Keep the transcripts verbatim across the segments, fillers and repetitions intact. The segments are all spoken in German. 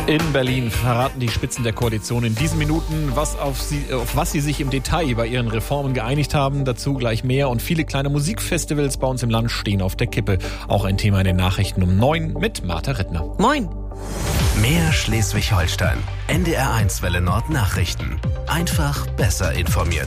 In Berlin verraten die Spitzen der Koalition in diesen Minuten, was auf, sie, auf was sie sich im Detail bei ihren Reformen geeinigt haben. Dazu gleich mehr. Und viele kleine Musikfestivals bei uns im Land stehen auf der Kippe. Auch ein Thema in den Nachrichten um neun mit Martha Rittner. Moin. Mehr Schleswig-Holstein. N D R eins Welle Nord Nachrichten. Einfach besser informiert.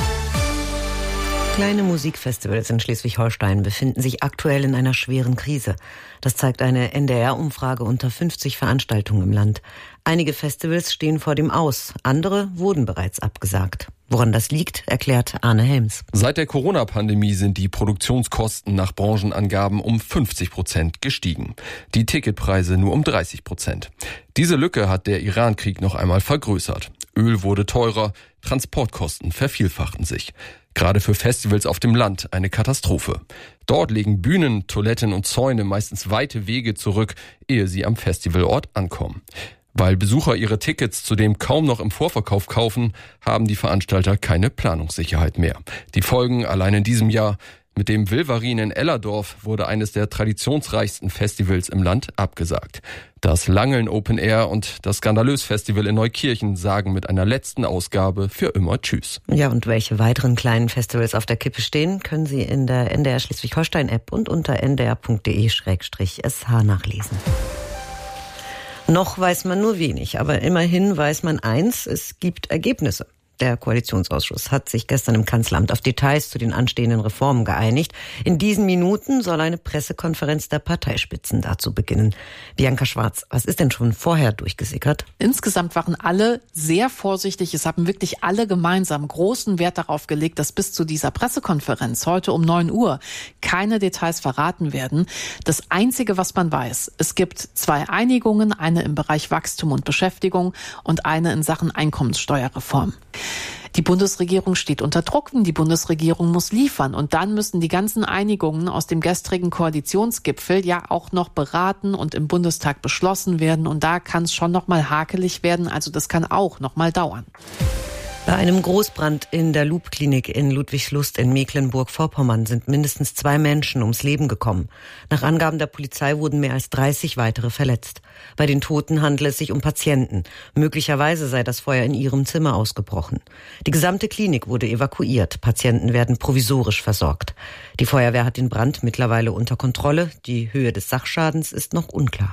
Kleine Musikfestivals in Schleswig-Holstein befinden sich aktuell in einer schweren Krise. Das zeigt eine N D R-Umfrage unter fünfzig Veranstaltungen im Land. Einige Festivals stehen vor dem Aus, andere wurden bereits abgesagt. Woran das liegt, erklärt Arne Helms. Seit der Corona-Pandemie sind die Produktionskosten nach Branchenangaben um fünfzig Prozent gestiegen. Die Ticketpreise nur um dreißig Prozent. Diese Lücke hat der Iran-Krieg noch einmal vergrößert. Öl wurde teurer, Transportkosten vervielfachten sich. Gerade für Festivals auf dem Land eine Katastrophe. Dort legen Bühnen, Toiletten und Zäune meistens weite Wege zurück, ehe sie am Festivalort ankommen. Weil Besucher ihre Tickets zudem kaum noch im Vorverkauf kaufen, haben die Veranstalter keine Planungssicherheit mehr. Die Folgen allein in diesem Jahr: Mit dem Wilvarin in Ellerdorf wurde eines der traditionsreichsten Festivals im Land abgesagt. Das Langeln Open Air und das Skandalös Festival in Neukirchen sagen mit einer letzten Ausgabe für immer Tschüss. Ja, und welche weiteren kleinen Festivals auf der Kippe stehen, können Sie in der N D R Schleswig-Holstein-App und unter n d r punkt d e slash s h nachlesen. Noch weiß man nur wenig, aber immerhin weiß man eins: Es gibt Ergebnisse. Der Koalitionsausschuss hat sich gestern im Kanzleramt auf Details zu den anstehenden Reformen geeinigt. In diesen Minuten soll eine Pressekonferenz der Parteispitzen dazu beginnen. Bianca Schwarz, was ist denn schon vorher durchgesickert? Insgesamt waren alle sehr vorsichtig. Es haben wirklich alle gemeinsam großen Wert darauf gelegt, dass bis zu dieser Pressekonferenz heute um neun Uhr keine Details verraten werden. Das Einzige, was man weiß: Es gibt zwei Einigungen, eine im Bereich Wachstum und Beschäftigung und eine in Sachen Einkommenssteuerreform. Die Bundesregierung steht unter Druck, die Bundesregierung muss liefern und dann müssen die ganzen Einigungen aus dem gestrigen Koalitionsgipfel ja auch noch beraten und im Bundestag beschlossen werden und da kann es schon noch mal hakelig werden, also das kann auch noch mal dauern. Bei einem Großbrand in der Loop-Klinik in Ludwigslust in Mecklenburg-Vorpommern sind mindestens zwei Menschen ums Leben gekommen. Nach Angaben der Polizei wurden mehr als dreißig weitere verletzt. Bei den Toten handelt es sich um Patienten. Möglicherweise sei das Feuer in ihrem Zimmer ausgebrochen. Die gesamte Klinik wurde evakuiert. Patienten werden provisorisch versorgt. Die Feuerwehr hat den Brand mittlerweile unter Kontrolle. Die Höhe des Sachschadens ist noch unklar.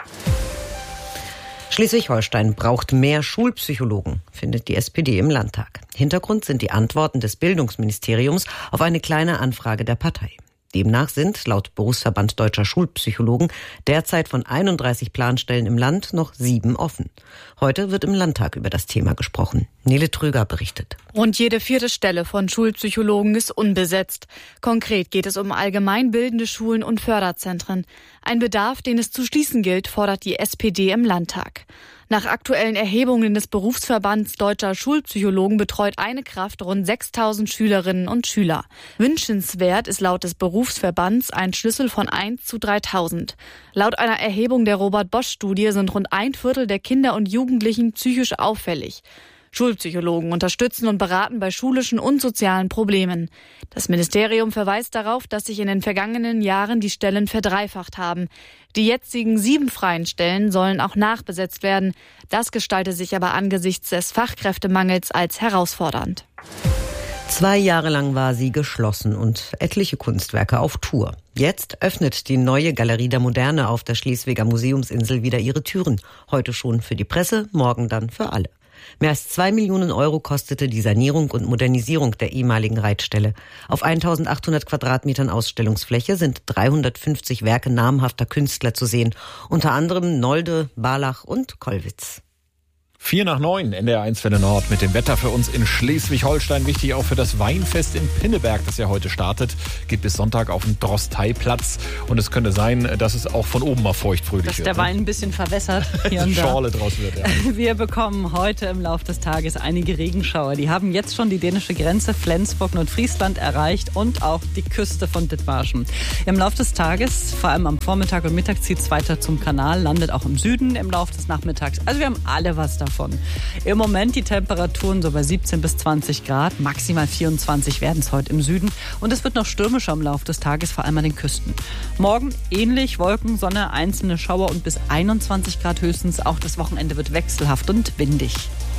Schleswig-Holstein braucht mehr Schulpsychologen, findet die S P D im Landtag. Hintergrund sind die Antworten des Bildungsministeriums auf eine kleine Anfrage der Partei. Demnach sind, laut Berufsverband Deutscher Schulpsychologen, derzeit von einunddreißig Planstellen im Land noch sieben offen. Heute wird im Landtag über das Thema gesprochen. Nele Trüger berichtet. Rund jede vierte Stelle von Schulpsychologen ist unbesetzt. Konkret geht es um allgemeinbildende Schulen und Förderzentren. Ein Bedarf, den es zu schließen gilt, fordert die S P D im Landtag. Nach aktuellen Erhebungen des Berufsverbands Deutscher Schulpsychologen betreut eine Kraft rund sechstausend Schülerinnen und Schüler. Wünschenswert ist laut des Berufsverbands ein Schlüssel von eins zu dreitausend. Laut einer Erhebung der Robert-Bosch-Studie sind rund ein Viertel der Kinder und Jugendlichen psychisch auffällig. Schulpsychologen unterstützen und beraten bei schulischen und sozialen Problemen. Das Ministerium verweist darauf, dass sich in den vergangenen Jahren die Stellen verdreifacht haben. Die jetzigen sieben freien Stellen sollen auch nachbesetzt werden. Das gestaltet sich aber angesichts des Fachkräftemangels als herausfordernd. Zwei Jahre lang war sie geschlossen und etliche Kunstwerke auf Tour. Jetzt öffnet die neue Galerie der Moderne auf der Schleswiger Museumsinsel wieder ihre Türen. Heute schon für die Presse, morgen dann für alle. Mehr als zwei Millionen Euro kostete die Sanierung und Modernisierung der ehemaligen Reitstelle. Auf eintausendachthundert Quadratmetern Ausstellungsfläche sind dreihundertfünfzig Werke namhafter Künstler zu sehen, unter anderem Nolde, Barlach und Kollwitz. Vier nach neun, N D R eins Welle Nord mit dem Wetter für uns in Schleswig-Holstein. Wichtig auch für das Weinfest in Pinneberg, das ja heute startet. Geht bis Sonntag auf den Drosteiplatz. Und es könnte sein, dass es auch von oben mal feuchtfröhlich dass wird. Dass der Wein ein bisschen verwässert hier und da. Schorle draus wird, ja. Wir bekommen heute im Laufe des Tages einige Regenschauer. Die haben jetzt schon die dänische Grenze, Flensburg, Nordfriesland erreicht und auch die Küste von Dithmarschen. Im Laufe des Tages, vor allem am Vormittag und Mittag, zieht es weiter zum Kanal, landet auch im Süden im Laufe des Nachmittags. Also wir haben alle was davon. davon. Im Moment die Temperaturen so bei siebzehn bis zwanzig Grad, maximal vierundzwanzig werden es heute im Süden. Und es wird noch stürmischer im Laufe des Tages, vor allem an den Küsten. Morgen ähnlich, Wolken, Sonne, einzelne Schauer und bis einundzwanzig Grad höchstens. Auch das Wochenende wird wechselhaft und windig.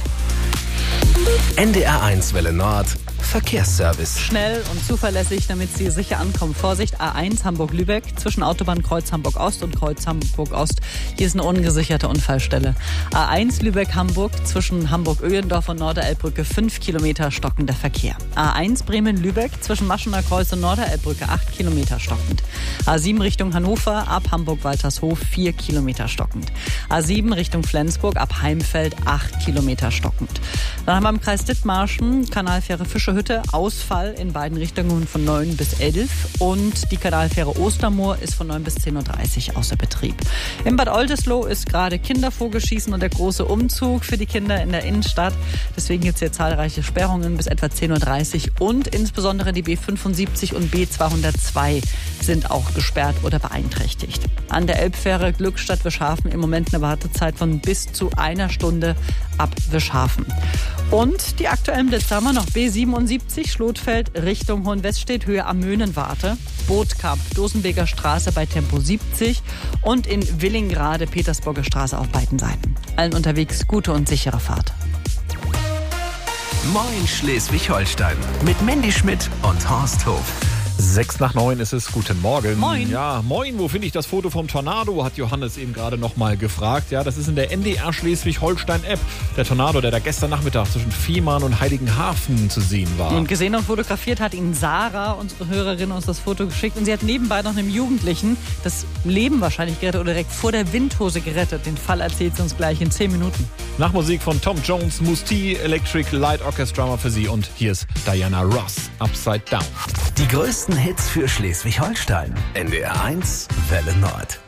N D R eins Welle Nord Verkehrsservice. Schnell und zuverlässig, damit Sie sicher ankommen. Vorsicht, A eins Hamburg-Lübeck zwischen Autobahnkreuz Hamburg-Ost und Kreuz Hamburg-Ost. Hier ist eine ungesicherte Unfallstelle. A eins Lübeck-Hamburg zwischen Hamburg-Öhlendorf und Norderelbbrücke fünf Kilometer stockender Verkehr. A eins Bremen-Lübeck zwischen Maschener Kreuz und Norderelbbrücke acht Kilometer stockend. A sieben Richtung Hannover ab Hamburg-Waltershof vier Kilometer stockend. A sieben Richtung Flensburg ab Heimfeld acht Kilometer stockend. Dann haben wir im Kreis Dithmarschen Kanalfähre Fischehütte, Ausfall in beiden Richtungen von neun bis elf und die Kanalfähre Ostermoor ist von neun bis zehn Uhr dreißig außer Betrieb. In Bad Oldesloe ist gerade Kindervogelschießen und der große Umzug für die Kinder in der Innenstadt. Deswegen gibt es hier zahlreiche Sperrungen bis etwa zehn Uhr dreißig und insbesondere die B fünfundsiebzig und B zweihundertzwei sind auch gesperrt oder beeinträchtigt. An der Elbfähre Glückstadt-Wischhafen im Moment eine Wartezeit von bis zu einer Stunde ab Wischhafen. Und die aktuellen Blitze haben wir noch. B siebenundsiebzig Schlotfeld Richtung Hohenweststedt, Höhe am Möhnenwarte. Bootkamp, Dosenbeker Straße bei Tempo siebzig und in Willingrade Petersburger Straße auf beiden Seiten. Allen unterwegs gute und sichere Fahrt. Moin Schleswig-Holstein mit Mandy Schmidt und Horst Hof. Sechs nach neun ist es. Guten Morgen. Moin. Ja, moin. Wo finde ich das Foto vom Tornado? Hat Johannes eben gerade noch mal gefragt. Ja, das ist in der N D R Schleswig-Holstein-App. Der Tornado, der da gestern Nachmittag zwischen Fehmarn und Heiligenhafen zu sehen war. Und gesehen und fotografiert hat ihn Sarah, unsere Hörerin, uns das Foto geschickt. Und sie hat nebenbei noch einem Jugendlichen das Leben wahrscheinlich gerettet oder direkt vor der Windhose gerettet. Den Fall erzählt sie uns gleich in zehn Minuten. Nach Musik von Tom Jones, Musti, Electric Light Orchestra mal für Sie. Und hier ist Diana Ross, Upside Down. Die größten Hits für Schleswig-Holstein. N D R eins Welle Nord.